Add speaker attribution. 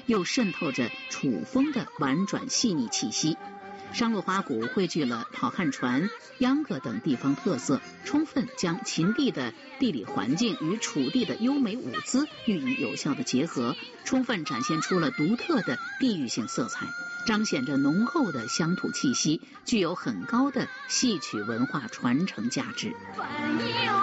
Speaker 1: 又渗透着楚风的婉转细腻气息。商洛花鼓汇聚了好汉船、秧歌等地方特色，充分将秦地的地理环境与楚地的优美舞姿予以有效的结合，充分展现出了独特的地域性色彩，彰显着浓厚的乡土气息，具有很高的戏曲文化传承价值。